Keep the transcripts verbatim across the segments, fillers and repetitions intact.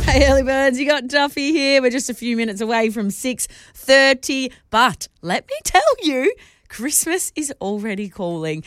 Hey, early birds, you got Duffy here. We're just a few minutes away from six thirty. But let me tell you, Christmas is already calling.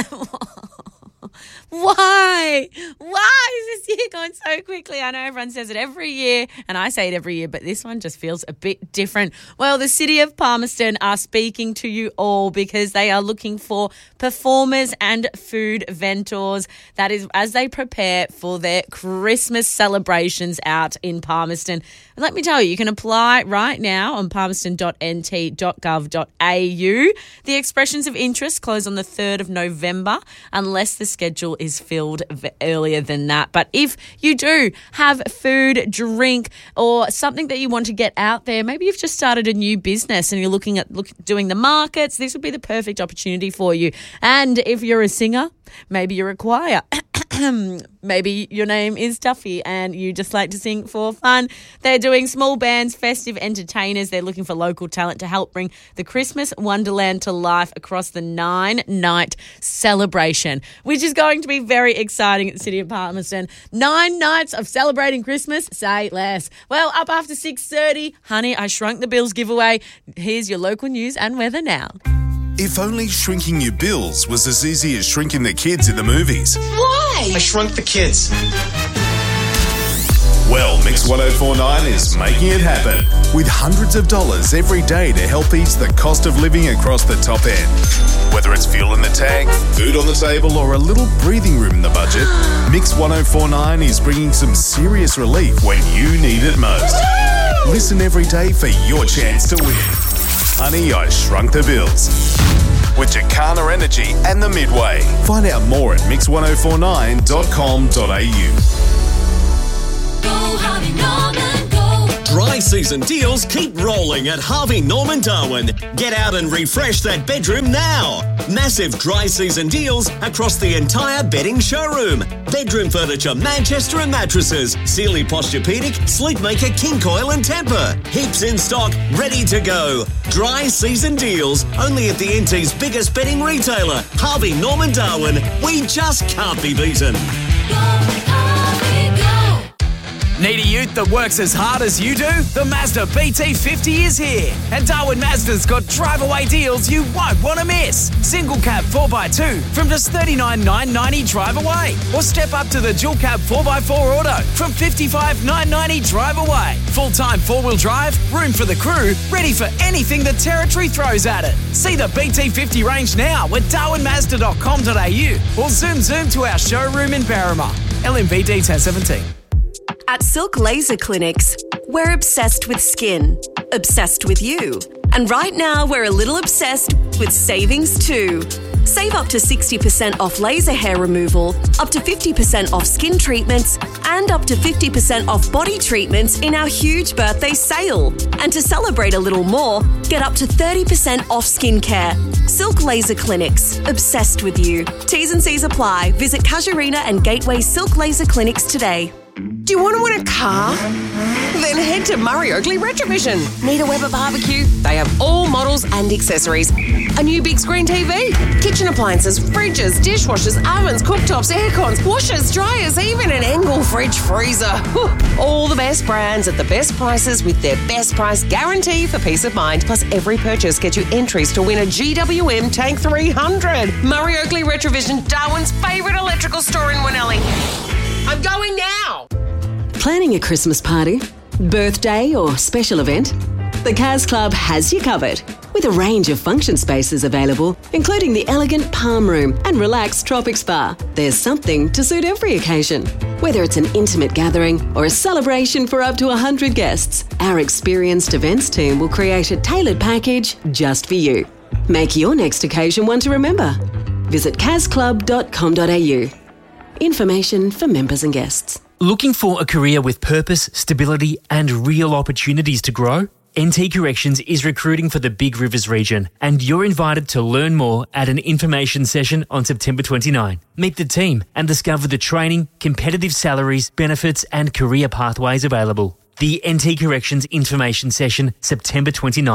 Why? Why is this year going so quickly? I know everyone says it every year, and I say it every year, but this one just feels a bit different. Well, the City of Palmerston are speaking to you all because they are looking for performers and food vendors. That is as they prepare for their Christmas celebrations out in Palmerston. And let me tell you, you can apply right now on palmerston dot n t dot gov dot a u. The expressions of interest close on the third of November unless the schedule is filled v- earlier than that. But if you do have food, drink, or something that you want to get out there, maybe you've just started a new business and you're looking at look, doing the markets, this would be the perfect opportunity for you. And if you're a singer, maybe you're a choir. Maybe your name is Duffy and you just like to sing for fun. They're doing small bands, festive entertainers. They're looking for local talent to help bring the Christmas Wonderland to life across the nine-night celebration, which is going to be very exciting at the City of Palmerston. Nine nights of celebrating Christmas, say less. Well, up after six thirty, Honey, I Shrunk the Bills giveaway. Here's your local news and weather now. If only shrinking your bills was as easy as shrinking the kids in the movies. Why? I shrunk the kids. Well, Mix one oh four point nine is making it happen with hundreds of dollars every day to help ease the cost of living across the top end. Whether it's fuel in the tank, food on the table, or a little breathing room in the budget, Mix one oh four point nine is bringing some serious relief when you need it most. Listen every day for your chance to win. Honey, I Shrunk the Bills. With Jacana Energy and the Midway. Find out more at mix one oh four nine dot com dot a u. Go Harvey Norman, go. Dry season deals keep rolling at Harvey Norman Darwin. Get out and refresh that bedroom now. Massive dry season deals across the entire bedding showroom. Bedroom furniture, Manchester and mattresses, Sealy Posturepedic, Sleepmaker, King Coil and Temper. Heaps in stock, ready to go. Dry season deals only at the N T's biggest bedding retailer, Harvey Norman Darwin. We just can't be beaten. Go Harvey, go. Need a ute that works as hard as you do? The Mazda B T fifty is here. And Darwin Mazda's got drive-away deals you won't want to miss. Single cab four by two from just thirty-nine thousand nine hundred ninety drive away. Or step up to the dual cab four by four auto from fifty-five thousand nine hundred ninety drive away. Full-time four-wheel drive, room for the crew, ready for anything the territory throws at it. See the B T fifty range now at darwin mazda dot com dot a u or zoom zoom to our showroom in Berrima. L M V D ten seventeen. At Silk Laser Clinics, we're obsessed with skin, obsessed with you. And right now, we're a little obsessed with savings too. Save up to sixty percent off laser hair removal, up to fifty percent off skin treatments, and up to fifty percent off body treatments in our huge birthday sale. And to celebrate a little more, get up to thirty percent off skincare. Silk Laser Clinics, obsessed with you. T's and C's apply. Visit Casuarina and Gateway Silk Laser Clinics today. Do you want to win a car? Then head to Murray Oakley Retrovision. Need a Weber barbecue? They have all models and accessories. A new big screen T V, kitchen appliances, fridges, dishwashers, ovens, cooktops, aircons, washers, dryers, even an Engel fridge freezer. Whew. All the best brands at the best prices with their best price guarantee for peace of mind. Plus, every purchase gets you entries to win a G W M Tank three hundred. Murray Oakley Retrovision, Darwin's favourite electrical store in Winnelly. I'm going now. Planning a Christmas party, birthday or special event? The Cas Club has you covered with a range of function spaces available, including the elegant Palm Room and relaxed Tropic Spa. There's something to suit every occasion. Whether it's an intimate gathering or a celebration for up to one hundred guests, our experienced events team will create a tailored package just for you. Make your next occasion one to remember. Visit cas club dot com dot a u. Information for members and guests. Looking for a career with purpose, stability and real opportunities to grow? N T Corrections is recruiting for the Big Rivers region and you're invited to learn more at an information session on September twenty-ninth. Meet the team and discover the training, competitive salaries, benefits and career pathways available. The N T Corrections information session, September twenty-ninth.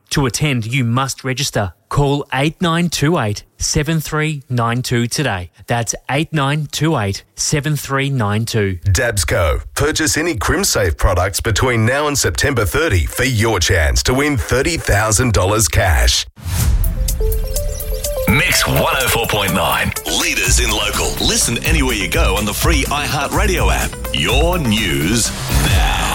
To attend, you must register. Call eight nine two eight, seven three nine two today. That's eight nine two eight, seven three nine two. Dabsco. Purchase any CrimSafe products between now and September thirtieth for your chance to win thirty thousand dollars cash. Mix one oh four point nine. Leaders in local. Listen anywhere you go on the free iHeartRadio app. Your news now.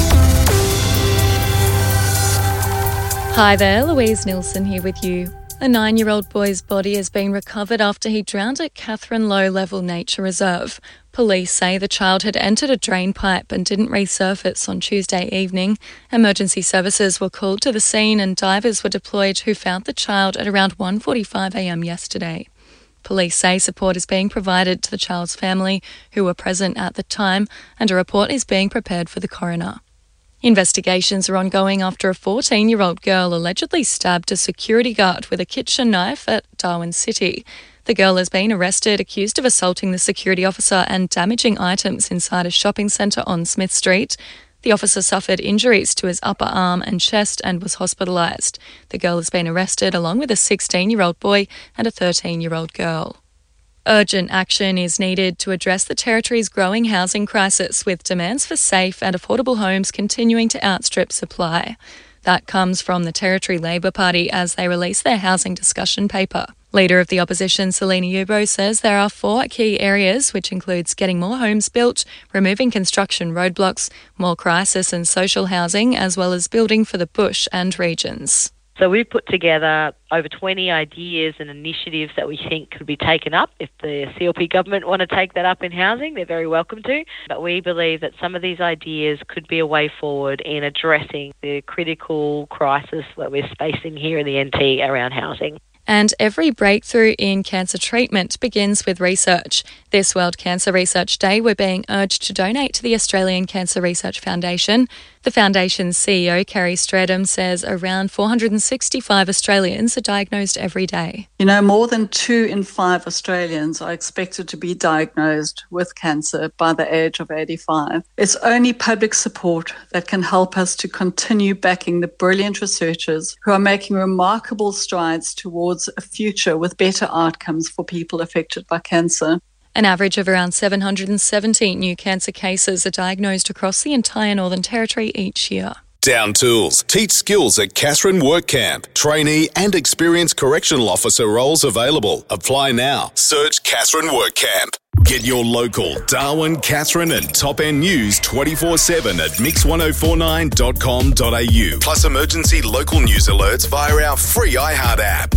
Hi there, Louise Nilsson here with you. A nine-year-old boy's body has been recovered after he drowned at Catherine Low Level Nature Reserve. Police say the child had entered a drain pipe and didn't resurface on Tuesday evening. Emergency services were called to the scene and divers were deployed who found the child at around one forty-five a m yesterday. Police say support is being provided to the child's family, who were present at the time, and a report is being prepared for the coroner. Investigations are ongoing after a fourteen-year-old girl allegedly stabbed a security guard with a kitchen knife at Darwin City. The girl has been arrested, accused of assaulting the security officer and damaging items inside a shopping centre on Smith Street. The officer suffered injuries to his upper arm and chest and was hospitalised. The girl has been arrested along with a sixteen-year-old boy and a thirteen-year-old girl. Urgent action is needed to address the Territory's growing housing crisis, with demands for safe and affordable homes continuing to outstrip supply. That comes from the Territory Labor Party as they release their housing discussion paper. Leader of the opposition, Selina Yubo, says there are four key areas, which includes getting more homes built, removing construction roadblocks, more crisis and social housing, as well as building for the bush and regions. So we've put together over twenty ideas and initiatives that we think could be taken up. If the C L P government want to take that up in housing, they're very welcome to. But we believe that some of these ideas could be a way forward in addressing the critical crisis that we're facing here in the N T around housing. And every breakthrough in cancer treatment begins with research. This World Cancer Research Day, we're being urged to donate to the Australian Cancer Research Foundation. The Foundation's C E O, Carrie Stradham, says around four hundred sixty-five Australians are diagnosed every day. You know, more than two in five Australians are expected to be diagnosed with cancer by the age of eighty-five. It's only public support that can help us to continue backing the brilliant researchers who are making remarkable strides towards a future with better outcomes for people affected by cancer. An average of around seven hundred seventy new cancer cases are diagnosed across the entire Northern Territory each year. Down Tools. Teach skills at Catherine Work Camp. Trainee and experienced correctional officer roles available. Apply now. Search Catherine Work Camp. Get your local Darwin, Catherine and Top End news twenty-four seven at mix ten forty-nine dot com dot a u. Plus emergency local news alerts via our free iHeart app.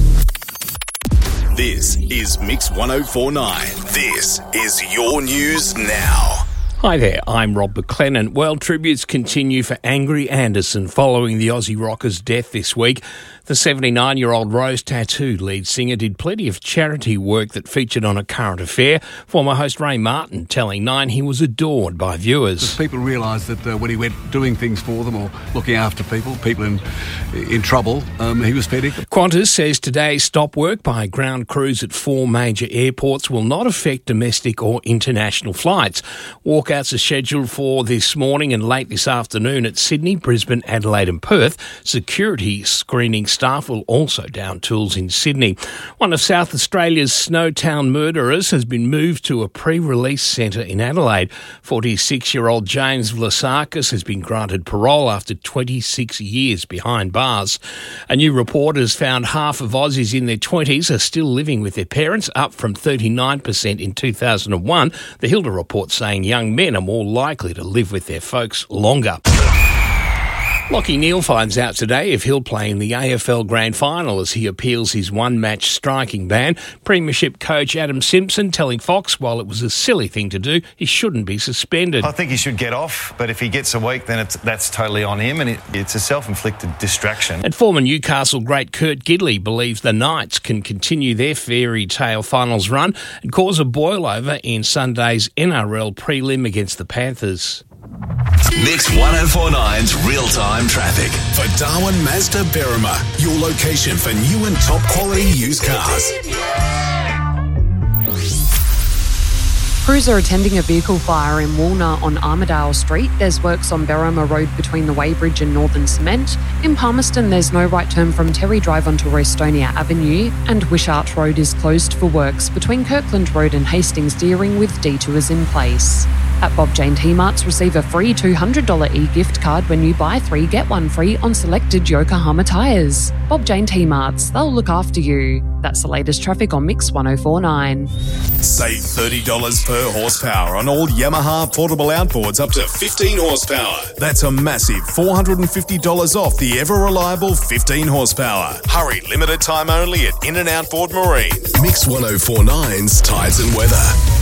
This is Mix ten forty-nine. This is your news now. Hi there, I'm Rob McLennan. Well, tributes continue for Angry Anderson following the Aussie rocker's death this week. The seventy-nine-year-old Rose Tattoo lead singer did plenty of charity work that featured on A Current Affair. Former host Ray Martin telling Nine he was adored by viewers. People realised that uh, when he went doing things for them or looking after people, people in in trouble, um, he was fair income. Qantas says today's stop work by ground crews at four major airports will not affect domestic or international flights. Walkouts are scheduled for this morning and late this afternoon at Sydney, Brisbane, Adelaide and Perth. Security screening staff will also down tools in Sydney. One of South Australia's Snowtown murderers has been moved to a pre-release centre in Adelaide. forty-six-year-old James Vlasakis has been granted parole after twenty-six years behind bars. A new report has found half of Aussies in their twenties are still living with their parents, up from thirty-nine percent in two thousand one. The Hilda report saying young men are more likely to live with their folks longer. Lachie Neale finds out today if he'll play in the A F L Grand Final as he appeals his one-match striking ban. Premiership coach Adam Simpson telling Fox while it was a silly thing to do, he shouldn't be suspended. I think he should get off, but if he gets a week, then it's, that's totally on him, and it, it's a self-inflicted distraction. And former Newcastle great Kurt Gidley believes the Knights can continue their fairy tale finals run and cause a boil-over in Sunday's N R L prelim against the Panthers. Mix ten forty-nine's real-time traffic. For Darwin Mazda Berrima, your location for new and top quality used cars. Crews are attending a vehicle fire in Woolner on Armidale Street. There's works on Berrima Road between the Weybridge and Northern Cement. In Palmerston, there's no right turn from Terry Drive onto Rostonia Avenue, and Wishart Road is closed for works between Kirkland Road and Hastings Deering with detours in place. At Bob Jane T-Marts, receive a free two hundred dollars e-gift card when you buy three, get one free on selected Yokohama tyres. Bob Jane T-Marts, they'll look after you. That's the latest traffic on Mix one oh four point nine. Save thirty dollars per horsepower on all Yamaha portable outboards up to fifteen horsepower. That's a massive four hundred fifty dollars off the ever-reliable fifteen horsepower. Hurry, limited time only at In and Outboard Marine. Mix one oh four point nine's Tides and Weather.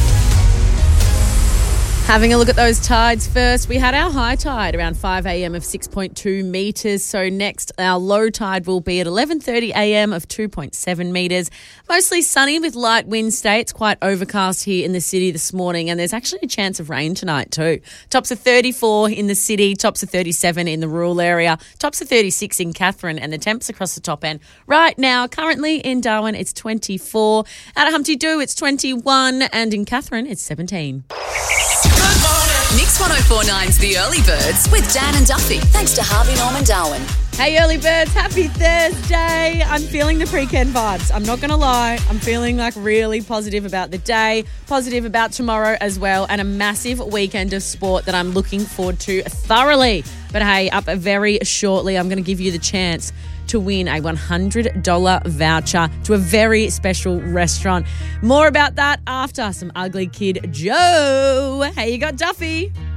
Having a look at those tides first, we had our high tide around five a.m. of six point two metres. So next, our low tide will be at eleven thirty a.m. of two point seven metres. Mostly sunny with light wind stay. It's quite overcast here in the city this morning, and there's actually a chance of rain tonight too. Tops of thirty-four in the city, tops of thirty-seven in the rural area, tops of thirty-six in Katherine, and the temps across the top end. Right now, currently in Darwin, it's twenty-four. Out of Humpty Doo, it's twenty-one, and in Katherine, it's seventeen. Mix one oh four point nine's The Early Birds with Dan and Duffy. Thanks to Harvey Norman Darwin. Hey, early birds, happy Thursday. I'm feeling the pre-Ken vibes. I'm not going to lie. I'm feeling like really positive about the day, positive about tomorrow as well, and a massive weekend of sport that I'm looking forward to thoroughly. But hey, up very shortly, I'm going to give you the chance to win a one hundred dollars voucher to a very special restaurant. More about that after some Ugly Kid Joe. Hey, you got Duffy.